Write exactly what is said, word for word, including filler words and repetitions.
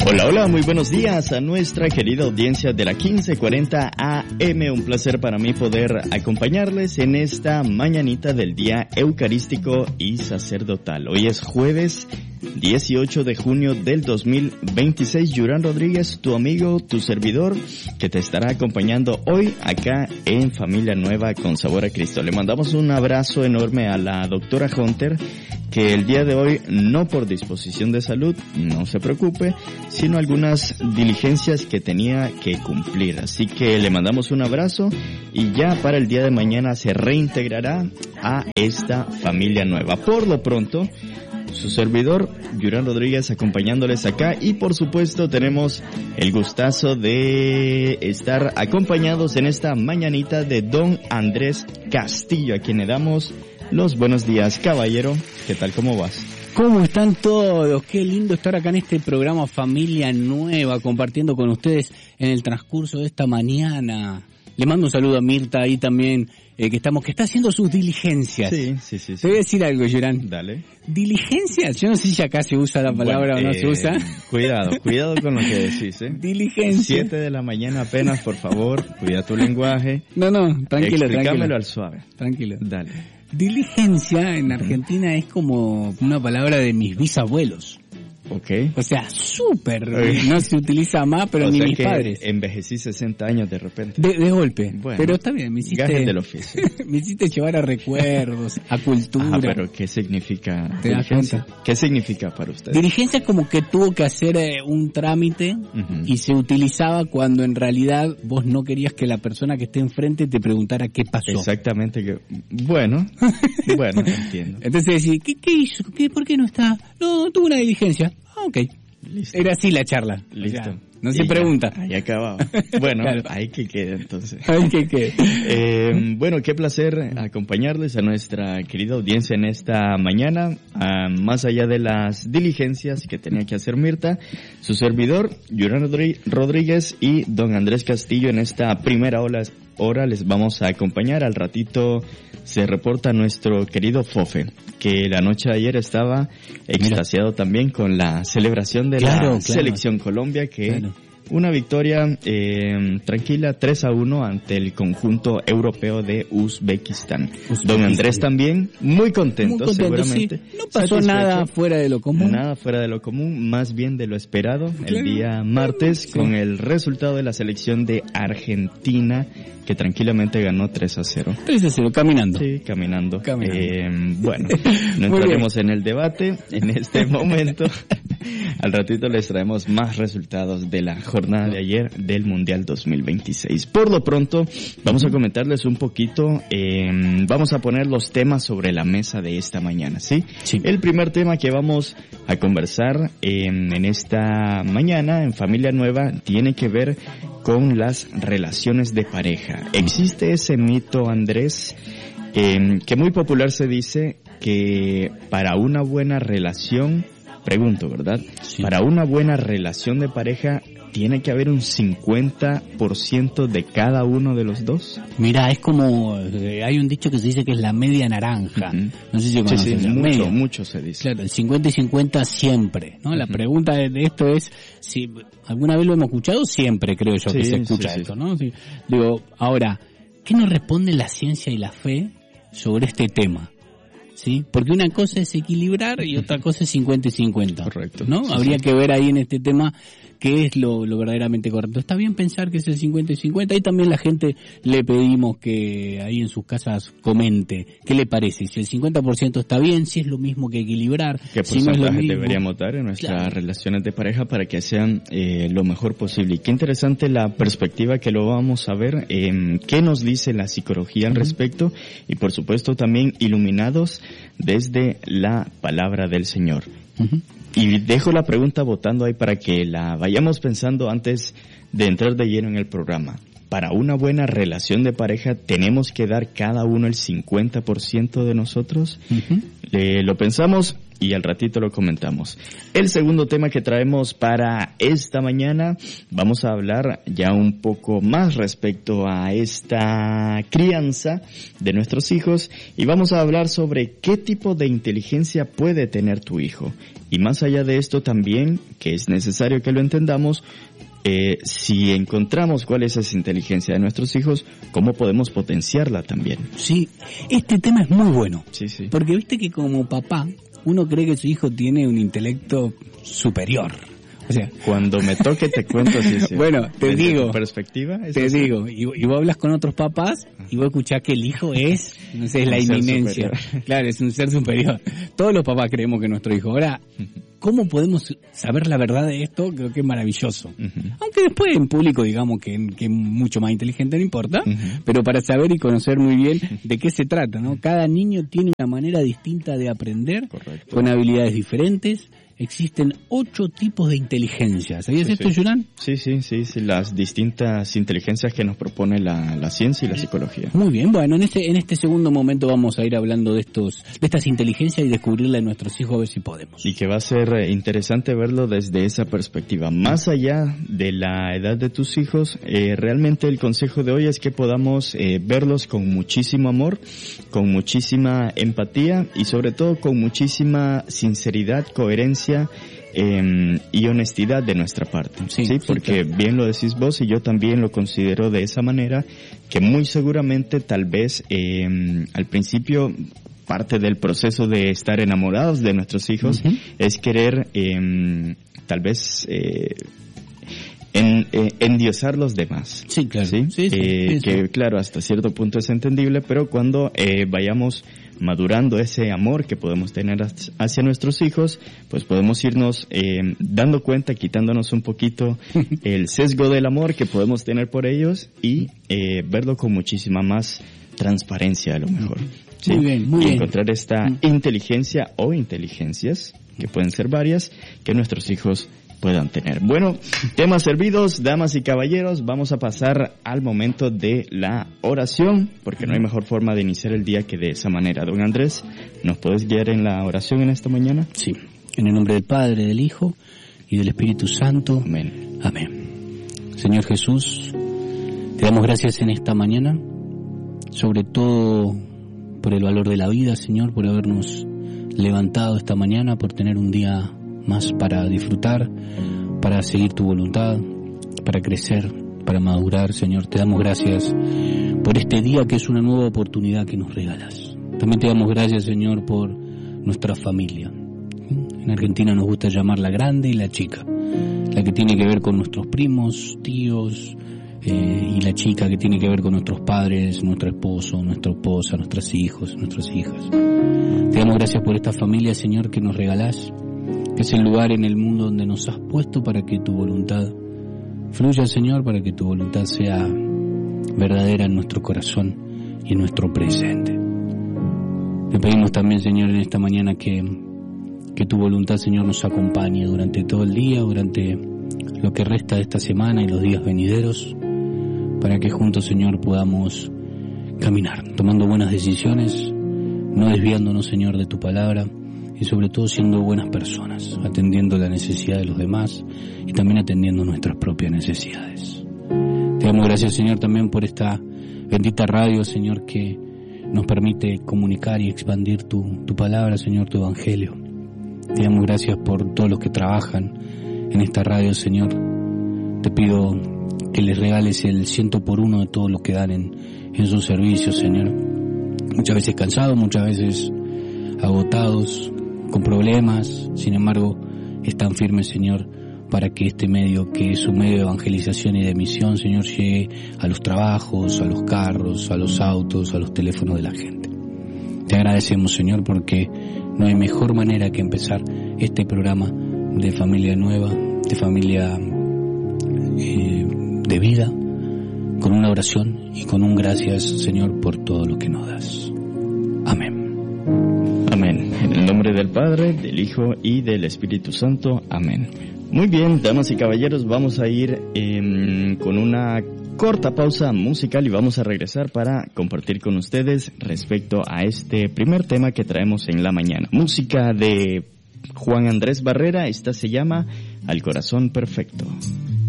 Hola, hola, muy buenos días a nuestra querida audiencia de la quince cuarenta A M. Un placer para mí poder acompañarles en esta mañanita del día eucarístico y sacerdotal. Hoy es jueves dieciocho de junio del dos mil veintiséis. Yurán Rodríguez, tu amigo, tu servidor, que te estará acompañando hoy acá en Familia Nueva con Sabor a Cristo. Le mandamos un abrazo enorme a la doctora Hunter, que el día de hoy, no por disposición de salud, no se preocupe, sino algunas diligencias que tenía que cumplir. Así que le mandamos un abrazo y ya para el día de mañana se reintegrará a esta familia nueva. Por lo pronto, su servidor, Yurán Rodríguez, acompañándoles acá, y por supuesto tenemos el gustazo de estar acompañados en esta mañanita de don Andrés Castillo, a quien le damos los buenos días. Caballero, ¿qué tal? ¿Cómo vas? ¿Cómo están todos? Qué lindo estar acá en este programa Familia Nueva, compartiendo con ustedes en el transcurso de esta mañana. Le mando un saludo a Mirta ahí también, eh, que estamos, que está haciendo sus diligencias. Sí, sí, sí. sí. Te voy a decir algo, Yurán. Dale. ¿Diligencias? Yo no sé si acá se usa la palabra bueno, o no eh, se usa. Cuidado, cuidado con lo que decís, ¿eh? Diligencia. Siete de la mañana apenas, por favor, cuida tu lenguaje. No, no, tranquilo, Explícamelo tranquilo. al suave. Tranquilo. Dale. Diligencia en Argentina es como una palabra de mis bisabuelos. Okay. O sea, súper, no se utiliza más, pero o ni sea mis que padres. Envejecí sesenta años de repente. De, de golpe. Bueno, pero está bien, me hiciste... gajes del oficio. me hiciste llevar a recuerdos, a cultura. Ah, pero ¿qué significa ¿Te das diligencia? cuenta? ¿Qué significa para usted? Diligencia es como que tuvo que hacer eh, un trámite uh-huh. y se utilizaba cuando en realidad vos no querías que la persona que esté enfrente te preguntara qué pasó. Exactamente. Que, bueno, bueno, entiendo. Entonces decís, ¿qué, qué hizo? ¿Qué, ¿Por qué no está? No, tuvo una diligencia. Ah, ok. Listo. Era así la charla. Listo. O sea, no se pregunta. Ahí acababa. Bueno, claro. Ahí que quede entonces. Ahí que quede. Eh, bueno, qué placer acompañarles a nuestra querida audiencia en esta mañana. Uh, más allá de las diligencias que tenía que hacer Mirta, su servidor, Yurán Rodríguez y don Andrés Castillo, en esta primera hora, hora les vamos a acompañar. Al ratito se reporta nuestro querido Fofe, que la noche de ayer estaba extasiado Mira. también con la celebración de claro, la claro. selección Colombia, que claro. una victoria eh, tranquila tres a uno ante el conjunto europeo de Uzbekistán. Uzbekistán. Don Andrés también muy contento, muy contento seguramente. Sí. No pasó nada fuera de lo común. Nada fuera de lo común, más bien de lo esperado. Claro. El día martes sí. con el resultado de la selección de Argentina, que tranquilamente ganó tres a cero. tres a cero, caminando. Sí, caminando. caminando. Eh, bueno, no entraremos en el debate en este momento. Al ratito les traemos más resultados de la jornada de ayer del Mundial dos mil veintiséis. Por lo pronto, vamos a comentarles un poquito, eh, vamos a poner los temas sobre la mesa de esta mañana, ¿sí? Sí. El primer tema que vamos a conversar eh, en esta mañana en Familia Nueva tiene que ver con las relaciones de pareja. Existe ese mito, Andrés, eh, que muy popular se dice que para una buena relación, pregunto, ¿verdad? Sí. Para una buena relación de pareja tiene que haber un cincuenta por ciento de cada uno de los dos. Mira, es como, eh, hay un dicho que se dice que es la media naranja. Uh-huh. No sé si conoces. Sí, sí, la mucho, media. mucho se dice. Claro, el cincuenta y cincuenta siempre, ¿no? Uh-huh. La pregunta de esto es, si alguna vez lo hemos escuchado, siempre creo yo sí, que se escucha sí, esto, sí. ¿no? Sí. Digo, ahora, ¿qué nos responde la ciencia y la fe sobre este tema? ¿Sí? Porque una cosa es equilibrar y otra cosa es cincuenta y cincuenta. Correcto. ¿No? Sí, Habría sí. que ver ahí en este tema qué es lo, lo verdaderamente correcto. Está bien pensar que es el cincuenta y cincuenta. Ahí también la gente le pedimos que ahí en sus casas comente qué le parece. Si el cincuenta por ciento está bien, si es lo mismo que equilibrar. ¿Qué si no es lo mismo, deberíamos dar en nuestras claro. relaciones de pareja para que sean eh, lo mejor posible? Y qué interesante la perspectiva que lo vamos a ver. Eh, ¿Qué nos dice la psicología al uh-huh. respecto? Y por supuesto también iluminados desde la palabra del Señor. Uh-huh. Y dejo la pregunta votando ahí para que la vayamos pensando antes de entrar de lleno en el programa. Para una buena relación de pareja, ¿tenemos que dar cada uno el cincuenta por ciento de nosotros? Uh-huh. Eh, lo pensamos y al ratito lo comentamos. El segundo tema que traemos para esta mañana, vamos a hablar ya un poco más respecto a esta crianza de nuestros hijos y vamos a hablar sobre qué tipo de inteligencia puede tener tu hijo. Y más allá de esto también, que es necesario que lo entendamos, Eh, si encontramos cuál es esa inteligencia de nuestros hijos, ¿cómo podemos potenciarla también? Sí, este tema es muy bueno. Sí, sí. Porque viste que como papá, uno cree que su hijo tiene un intelecto superior. O sea, cuando me toque te cuento si sí, bueno, te desde digo, tu perspectiva, te así? digo, y, y vos hablas con otros papás y vos escuchás que el hijo es, no sé, es la inminencia. Claro, es un ser superior. Todos los papás creemos que nuestro hijo. Ahora, ¿cómo podemos saber la verdad de esto? Creo que es maravilloso. Uh-huh. Aunque después en público digamos que, que es mucho más inteligente, no importa, uh-huh. pero para saber y conocer muy bien de qué se trata, ¿no? Cada niño tiene una manera distinta de aprender, correcto, con habilidades diferentes. Existen ocho tipos de inteligencia. ¿Sabías sí, esto, sí. Julián? Sí, sí, sí, sí, las distintas inteligencias que nos propone la, la ciencia y la psicología. Muy bien, bueno, en este en este segundo momento vamos a ir hablando de estos de estas inteligencias y descubrirla en nuestros hijos a ver si podemos. Y que va a ser interesante verlo desde esa perspectiva. Más allá de la edad de tus hijos, eh, realmente el consejo de hoy es que podamos eh, verlos con muchísimo amor, con muchísima empatía y sobre todo con muchísima sinceridad, coherencia Eh, y honestidad de nuestra parte, sí, ¿sí? Porque sí, claro, bien lo decís vos y yo también lo considero de esa manera, que muy seguramente tal vez eh, al principio parte del proceso de estar enamorados de nuestros hijos uh-huh. es querer eh, tal vez eh, En, eh, endiosar los demás. Sí, claro. ¿Sí? Sí, sí, eh, sí, que sí. claro, hasta cierto punto es entendible, pero cuando eh, vayamos madurando ese amor que podemos tener hacia nuestros hijos, pues podemos irnos eh, dando cuenta, quitándonos un poquito el sesgo del amor que podemos tener por ellos y eh, verlo con muchísima más transparencia a lo mejor. ¿Sí? Muy bien, muy y bien. encontrar esta inteligencia o inteligencias, que pueden ser varias, que nuestros hijos puedan tener. Bueno, temas servidos, damas y caballeros, vamos a pasar al momento de la oración, porque no hay mejor forma de iniciar el día que de esa manera. Don Andrés, ¿nos puedes guiar en la oración en esta mañana? Sí, en el nombre del Padre, del Hijo y del Espíritu Santo. Amén. Amén. Señor Jesús, te damos gracias en esta mañana, sobre todo por el valor de la vida, Señor, por habernos levantado esta mañana, por tener un día más para disfrutar, para seguir tu voluntad, para crecer, para madurar. Señor, te damos gracias por este día que es una nueva oportunidad que nos regalas. También te damos gracias, Señor, por nuestra familia. En Argentina nos gusta llamarla grande y la chica, la que tiene que ver con nuestros primos, tíos, eh, y la chica que tiene que ver con nuestros padres, nuestro esposo, nuestra esposa, nuestros hijos, nuestras hijas. Te damos gracias por esta familia, Señor, que nos regalás, que es el lugar en el mundo donde nos has puesto para que tu voluntad fluya, Señor, para que tu voluntad sea verdadera en nuestro corazón y en nuestro presente. Te pedimos también, Señor, en esta mañana que, que tu voluntad, Señor, nos acompañe durante todo el día, durante lo que resta de esta semana y los días venideros, para que juntos, Señor, podamos caminar, tomando buenas decisiones, no desviándonos, Señor, de tu palabra, y sobre todo siendo buenas personas, atendiendo la necesidad de los demás y también atendiendo nuestras propias necesidades. Te damos gracias, Señor, también por esta bendita radio, Señor, que nos permite comunicar y expandir tu, tu palabra, Señor, tu evangelio. Te damos gracias por todos los que trabajan en esta radio, Señor. Te pido que les regales el ciento por uno de todo lo que dan en, en sus servicios, Señor. Muchas veces cansados, muchas veces agotados, con problemas, sin embargo, están firmes, Señor, para que este medio, que es un medio de evangelización y de misión, Señor, llegue a los trabajos, a los carros, a los autos, a los teléfonos de la gente. Te agradecemos, Señor, porque no hay mejor manera que empezar este programa de familia nueva, de familia eh, de vida, con una oración y con un gracias, Señor, por todo lo que nos das. Amén. Amén. En el nombre del Padre, del Hijo y del Espíritu Santo. Amén. Muy bien, damas y caballeros, vamos a ir eh, con una corta pausa musical y vamos a regresar para compartir con ustedes respecto a este primer tema que traemos en la mañana. Música de Juan Andrés Barrera, esta se llama Al Corazón Perfecto.